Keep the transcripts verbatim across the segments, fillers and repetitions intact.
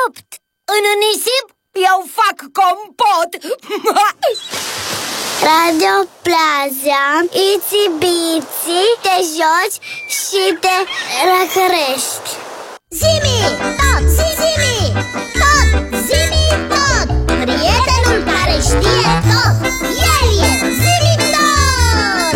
fapt, în nisip eu fac compot. Radio Plaza, Itsy Bitsy, te joci și te răcărești. Zimi, tot, zimi, tot, zimi, tot. Prietenul care știe tot, el e Zimi tot.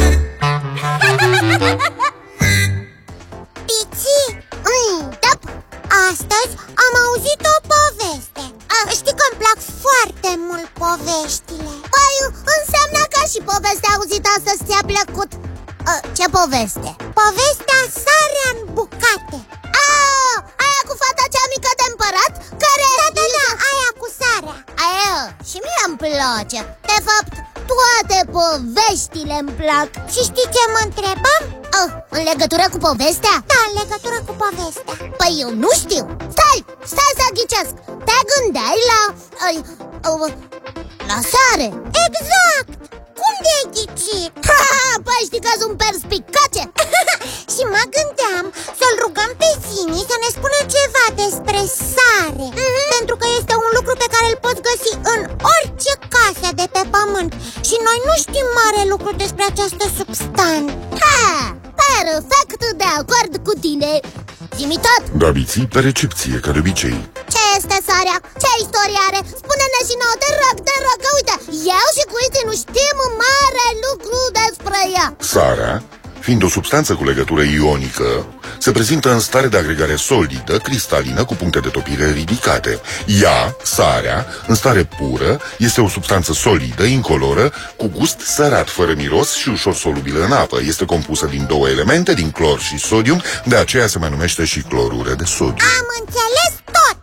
Bici, mm, top. Astăzi am auzit o poveste. ah, Știi că îmi plac foarte mult poveștile. Păi, înseamnă că și povestea auzită astăzi ți-a plăcut. ah, Ce poveste? Povestea Sarea în bucate. Ah, aia cu fata cea mică de împărat care... Da, da, da, aia cu sarea. Aia, și mie îmi place. De fapt, toate poveștile îmi plac. Și știi ce mă întrebam? Oh, în legătură cu povestea? Da, în legătură cu povestea. Păi eu nu știu. Stai, stai să ghicesc. Te gândeai la... Uh, uh, la sare. Exact. Cum de-ai ghicit? Păi știi că sunt perspicace. Și mă gândeam să-l rugăm pe Zimi să ne spună ceva despre sare. mm-hmm. Pentru că este un lucru pe care îl poți găsi în orice casă de pe pământ. Și noi nu știm mare lucru despre această substanță. Ha, perfect de acord cu tine. Zimi tot. Da, Biții, pe recepție, ca de obicei. Ce este sarea? Ce istorie are? Spune-ne și nouă, te rog, te rog, că uite, eu și cu Itsy nu știm mare lucru despre ea. Sarea, fiind o substanță cu legătură ionică, se prezintă în stare de agregare solidă, cristalină, cu puncte de topire ridicate. Ea, sarea, în stare pură, este o substanță solidă, incoloră, cu gust sărat, fără miros și ușor solubilă în apă. Este compusă din două elemente, din clor și sodium, de aceea se mai numește și clorură de sodiu. Am înțeles tot!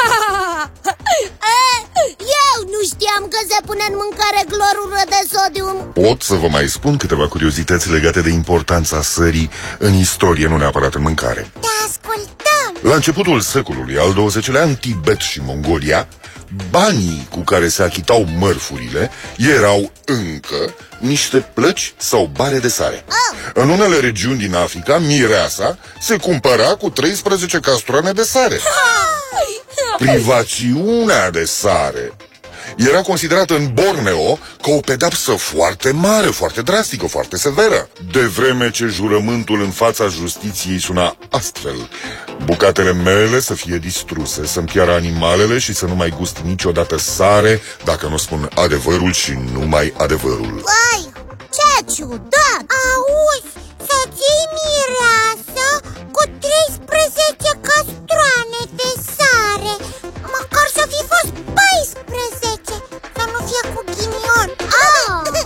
Eu nu știam că se pune în mâncare clorură de sodium. Pot să vă mai spun câteva curiozități legate de importanța sării în istorie, nu neapărat în mâncare. Te ascultăm! La începutul secolului al douăzecelea, în Tibet și Mongolia, banii cu care se achitau mărfurile erau încă niște plăci sau bare de sare. Oh. În unele regiuni din Africa, mireasa se cumpăra cu treisprezece castroane de sare. Privațiunea de sare era considerată în Borneo ca o pedapsă foarte mare, foarte drastică, foarte severă. De vreme ce jurământul în fața justiției suna astfel: bucatele mele să fie distruse, să-mi piară animalele și să nu mai gust niciodată sare dacă nu spun adevărul și numai adevărul. Vai, ce ciudat! Auzi, să-ți iei mireasă cu treisprezece castroane de sare. Măcar să fi fost paisprezece, să nu fie cu ghinion. Oh!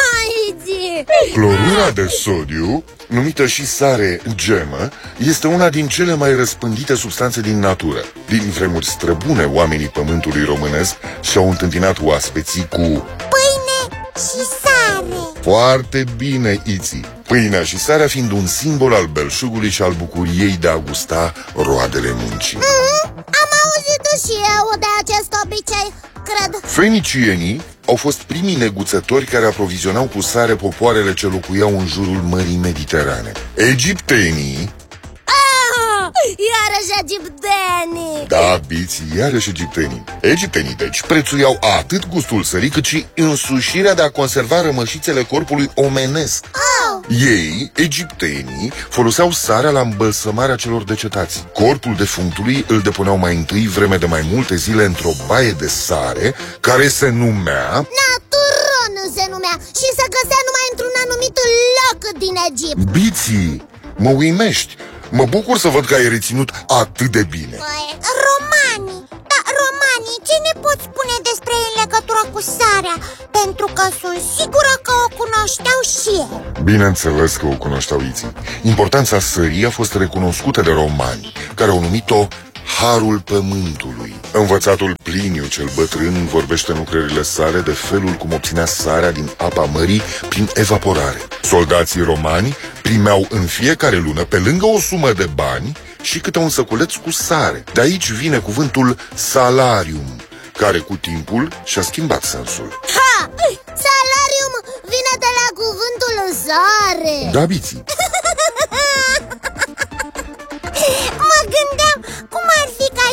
Clorura de sodiu, numită și sare gemă, este una din cele mai răspândite substanțe din natură. Din vremuri străbune, oamenii pământului românesc și-au întâmpinat oaspeții cu pâine și sare. Foarte bine, Itsy. Pâinea și sarea fiind un simbol al belșugului și al bucuriei de a gusta roadele muncii. mm-hmm. Am auzit și eu de acest obicei, cred. Fenicienii au fost primii neguțători care aprovizionau cu sare popoarele ce locuiau în jurul Mării Mediterane. Egiptenii... Ah, iarăși egiptenii! Da, Biții, iarăși egiptenii. Egiptenii, deci, prețuiau atât gustul sării, cât și însușirea de a conserva rămășițele corpului omenesc. Oh. Ei, egiptenii, foloseau sarea la îmbălsămarea celor decetați. Corpul defunctului îl depuneau mai întâi vreme de mai multe zile într-o baie de sare, care se numea... Naturon se numea și se găsea numai într-un anumit loc din Egipt. Biții, mă uimești. Mă bucur să văd că ai reținut atât de bine. Romanii, da, romanii, ce ne poți spune despre ei în legătură cu sarea? Pentru că sunt sigură că o cunoșteau și ei. Bineînțeles că o cunoșteau, Itsy. Importanța sării a fost recunoscută de romani, care au numit-o harul pământului. Învățatul Pliniu cel bătrân vorbește în lucrările sale de felul cum obținea sarea din apa mării prin evaporare. Soldații romani primeau în fiecare lună, pe lângă o sumă de bani, și câte un săculeț cu sare. De aici vine cuvântul salarium, care cu timpul și-a schimbat sensul. Ha! Salarium vine de la cuvântul sare. Da, Biții. Mă gândeam cum ar fi ca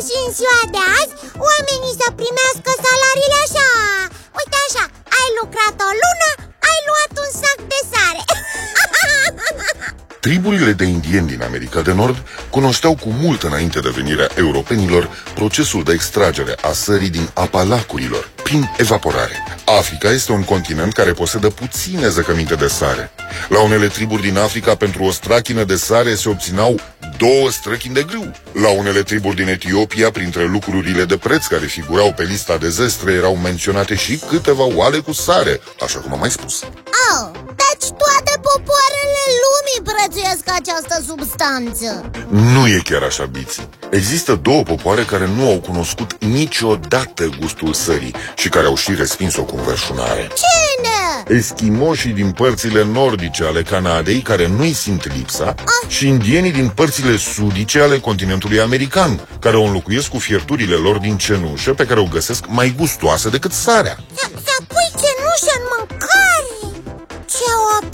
și în ziua de azi oamenii să primească salariile așa. Uite așa, ai lucrat o lună, ai luat un sac de sare. Triburile de indieni din America de Nord cunoșteau cu mult înainte de venirea europenilor procesul de extragere a sării din apa lacurilor, prin evaporare. Africa este un continent care posedă puține zăcăminte de sare. La unele triburi din Africa, pentru o strachină de sare se obțineau două străchini de grâu. La unele triburi din Etiopia, printre lucrurile de preț care figurau pe lista de zestre, erau menționate și câteva oale cu sare, așa cum am mai spus. Oh, deci toate popoarele lumii prețuiesc această substanță. Nu e chiar așa, Biții. Există două popoare care nu au cunoscut niciodată gustul sării și care au și respins-o cu înverșunare. Cine? Eschimoșii din părțile nordice ale Canadei, care nu-i simt lipsa, ah. și indienii din părțile sudice ale continentului american, care o înlocuiesc cu fierturile lor din cenușă, pe care o găsesc mai gustoasă decât sarea. Să pui cenușă în mâncare? Ce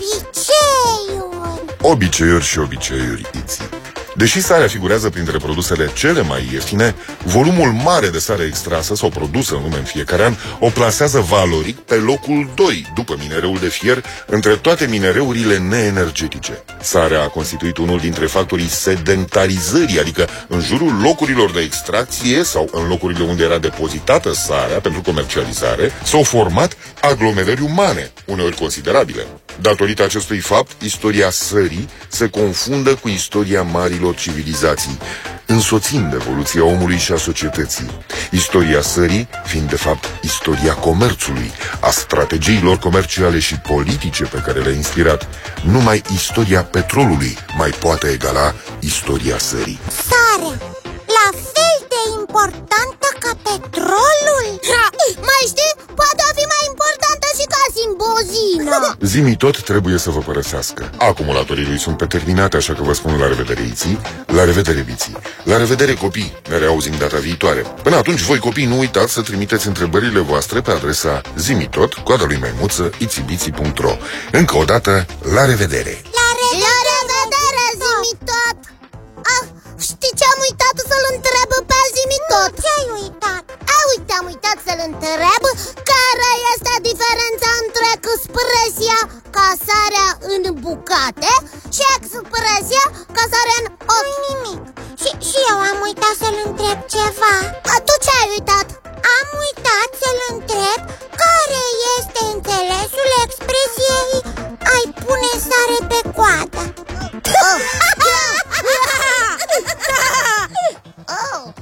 obiceiuri! Obiceiuri și obiceiuri, Iții. Deși sarea figurează printre produsele cele mai ieftine, volumul mare de sare extrasă sau produsă în lume în fiecare an o plasează valoric pe locul doi, după minereul de fier, între toate minereurile neenergetice. Sarea a constituit unul dintre factorii sedentarizării, adică în jurul locurilor de extracție sau în locurile unde era depozitată sarea pentru comercializare, s-au format aglomerări umane, uneori considerabile. Datorită acestui fapt, istoria sării se confundă cu istoria marilor civilizații, însoțind evoluția omului și a societății. Istoria sării fiind de fapt istoria comerțului, a strategiilor comerciale și politice pe care le-a inspirat. Numai istoria petrolului mai poate egala istoria sării. Sarea, la fel de importantă ca petrolul? Ha, mai știi? Poate fi mai importantă și ca simbozina. Zimi tot trebuie să vă părăsească. Acumulatorii lui sunt pe terminate, așa că vă spun la revedere, Iții. La revedere, Biții. La revedere, copii. Ne reauzim data viitoare. Până atunci, voi copii, nu uitați să trimiteți întrebările voastre pe adresa zimitot, coada lui maimuță, itibiții punct ro. Încă o dată, la revedere. La revedere, la revedere, Zimitot. Ah, știi ce am uitat să-l întreb pe Zimitot? Ce-ai uitat? A, uite, am uitat să-l întreb care este diferența între expresia casarea în bucate și expresia casarea în ochi. Nimic. Și, și eu am uitat să-l întreb ceva. A, tu ce ai uitat?